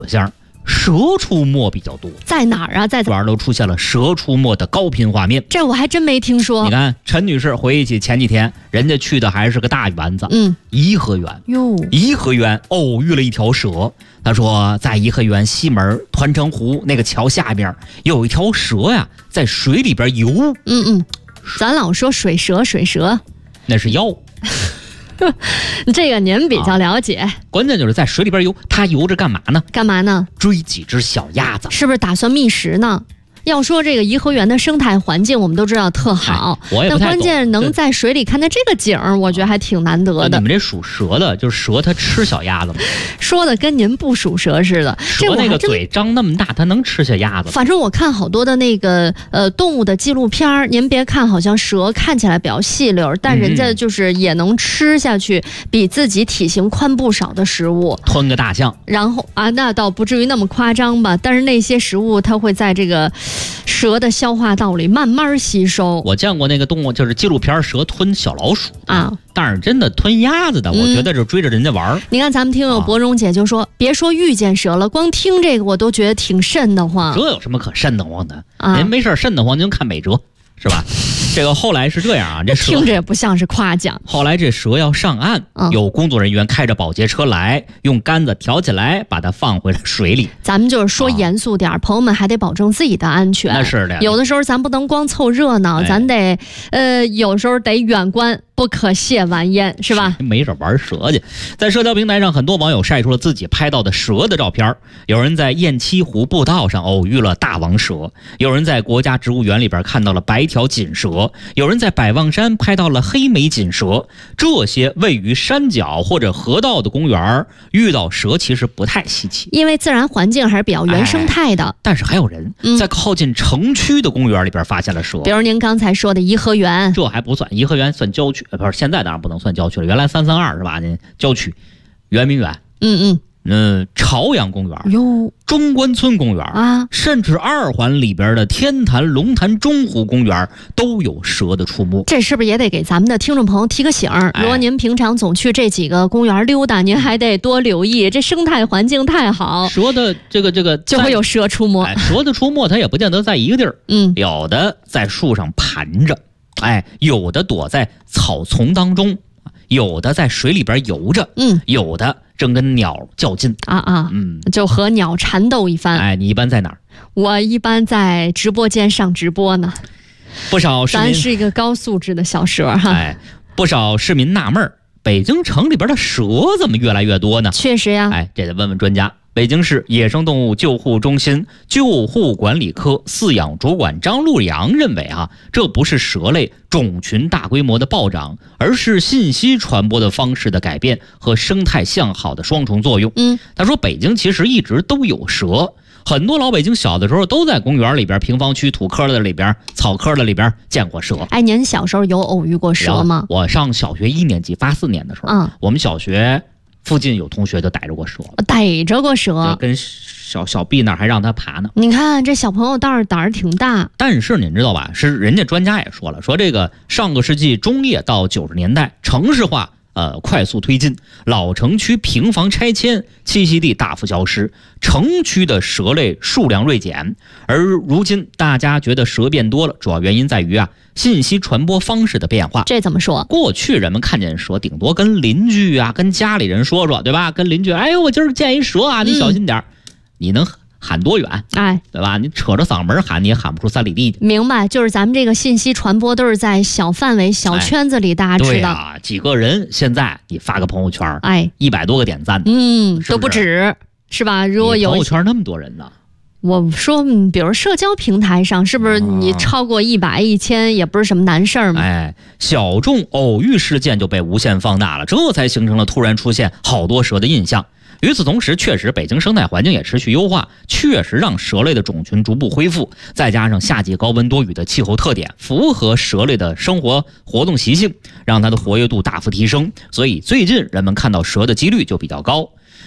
像蛇出没比较多。 在哪儿啊？在玩都出现了蛇出没的高频画面， 这我还真没听说。 你看陈女士回忆起前几天人家去的还是个大园子，颐和园哟， 颐和园偶遇了一条蛇。他说在颐和园西门团城湖那个桥下边有一条蛇呀，在水里边游。 咱老说水蛇， 那是妖。 这个您比较了解。 关键就是在水里边游，它游着干嘛呢？追几只小鸭子， 是不是打算觅食呢？要说这个颐和园的生态环境，我们都知道特好，但关键能在水里看到这个景儿，我觉得还挺难得的。 你们这属蛇的，就是蛇它吃小鸭子吗？ 说的跟您不属蛇似的。 蛇那个嘴张那么大，它能吃下鸭子？ 反正我看好多的那个动物的纪录片，您别看好像蛇看起来比较细溜，但人家就是也能吃下去比自己体型宽不少的食物， 吞个大象。 然后那倒不至于那么夸张吧，但是那些食物它会在这个蛇的消化道里慢慢吸收。 我见过那个动物，就是纪录片蛇吞小老鼠啊，但是真的吞鸭子的，我觉得就追着人家玩。 你看咱们听友博荣姐就说，别说遇见蛇了，光听这个我都觉得挺瘆得慌。 这有什么可瘆得慌的？您没事瘆得慌，您看美哲是吧？这个后来是这样啊，这蛇听着也不像是夸奖。 后来这蛇要上岸，有工作人员开着保洁车来，用杆子挑起来，把它放回了水里。 咱们就是说严肃点，朋友们还得保证自己的安全。 那是的， 有的时候咱不能光凑热闹，咱得有时候得远观，不可亵玩焉，是吧？ 没事玩蛇去。在社交平台上，很多网友晒出了自己拍到的蛇的照片。有人在雁栖湖步道上偶遇了大王蛇，有人在国家植物园里边看到了白条锦蛇，有人在百望山拍到了黑眉锦蛇。这些位于山脚或者河道的公园，遇到蛇其实不太稀奇， 因为自然环境还是比较原生态的。 但是还有人在靠近城区的公园里边发现了蛇， 比如您刚才说的颐和园。 这还不算，颐和园算郊区，不是现在当然不能算郊区了，原来332是吧？郊区，圆明园，朝阳公园哟， 中关村公园啊，甚至2环里边的天坛、龙潭、中湖公园都有蛇的出没。 这是不是也得给咱们的听众朋友提个醒？如果您平常总去这几个公园溜达，您还得多留意，这生态环境太好， 蛇的这个就会有蛇出没。 蛇的出没它也不见得在一个地儿，有的在树上盘着，有的躲在草丛当中，有的在水里边游着，有的正跟鸟较劲就和鸟缠斗一番。 你一般在哪儿？ 我一般在直播间上直播呢。 不少市民， 咱是一个高素质的小蛇哈。 不少市民纳闷，北京城里边的蛇怎么越来越多呢？ 确实呀。 这得问问专家。北京市野生动物救护中心救护管理科饲养主管张路阳认为这不是蛇类种群大规模的暴涨，而是信息传播的方式的改变和生态向好的双重作用。他说北京其实一直都有蛇，很多老北京小的时候都在公园里边、平房区土科的里边、草科的里边见过蛇。 您小时候有偶遇过蛇吗？ 我上小学1年级84年的时候，我们小学附近有同学就逮着过蛇，跟小臂那儿还让他爬呢。 你看这小朋友倒是胆儿挺大。 但是你知道吧，是人家专家也说了，说这个上个世纪中叶到90年代，城市化快速推进，老城区平房拆迁，栖息地大幅消失，城区的蛇类数量锐减。而如今大家觉得蛇变多了，主要原因在于信息传播方式的变化。 这怎么说？ 过去人们看见蛇顶多跟邻居跟家里人说说，对吧？跟邻居我今儿见一蛇你小心点你能喊多远？对吧？你扯着嗓门喊，你也喊不出3里地去。 明白，就是咱们这个信息传播都是在小范围、小圈子里，大家知道。 对几个人，现在你发个朋友圈，100多个点赞， 都不止，是吧？如果有朋友圈那么多人呢？ 我说，比如社交平台上，是不是你超过100、1000也不是什么难事儿吗？ 小众偶遇事件就被无限放大了，这才形成了突然出现好多蛇的印象。与此同时，确实北京生态环境也持续优化，确实让蛇类的种群逐步恢复，再加上夏季高温多雨的气候特点，符合蛇类的生活活动习性，让它的活跃度大幅提升，所以最近人们看到蛇的几率就比较高。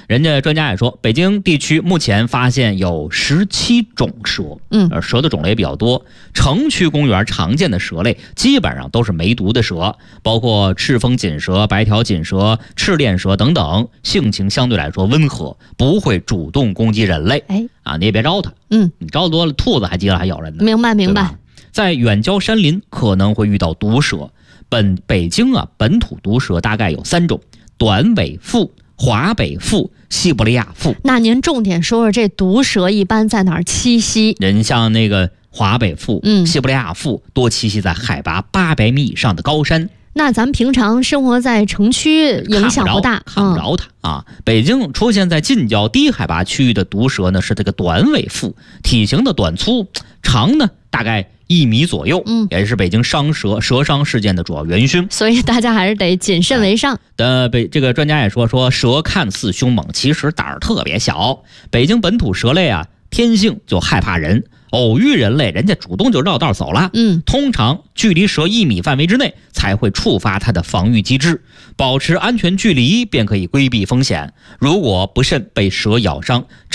人家专家也说，北京地区目前发现有17种蛇，蛇的种类比较多。城区公园常见的蛇类基本上都是没毒的蛇，包括赤峰锦蛇、白条锦蛇、赤练蛇等等，性情相对来说温和，不会主动攻击人类。你也别招它，你招多了，兔子还急了还咬人呢。 明白。 在远郊山林可能会遇到毒蛇，北京本土毒蛇大概有3种：短尾腹、华北腹、西伯利亚腹。 那您重点说说这毒蛇一般在哪儿栖息？ 人像那个华北腹、西伯利亚腹多栖息在海拔800米以上的高山。 那咱们平常生活在城区影响不大， 看不着它北京出现在近郊低海拔区域的毒蛇呢，是这个短尾腹，体型的短粗，长呢大概1米左右，也是北京蛇伤事件的主要元凶。 所以大家还是得谨慎为上。 这个专家也说蛇看似凶猛，其实胆儿特别小。北京本土蛇类天性就害怕人，偶遇人类，人家主动就绕道走了。通常距离蛇1米范围之内才会触发它的防御机制，保持安全距离便可以规避风险。如果不慎被蛇咬伤，